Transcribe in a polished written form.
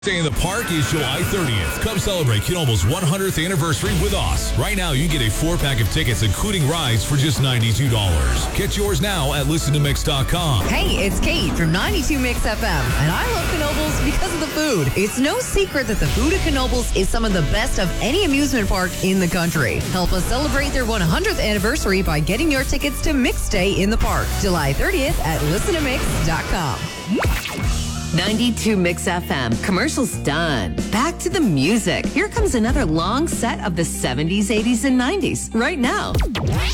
Day in the Park is July 30th. Come celebrate Knoebel's 100th anniversary with us. Right now, you get a 4-pack of tickets, including rides, for just $92. Get yours now at listentomix.com. Hey, it's Kate from 92 Mix FM, and I love Knoebel's because of the food. It's no secret that the food at Knoebel's is some of the best of any amusement park in the country. Help us celebrate their 100th anniversary by getting your tickets to Mix Day in the Park, July 30th at listentomix.com. 92 Mix FM. Commercials done. Back to the music. Here comes another long set of the 70s, 80s, and 90s right now.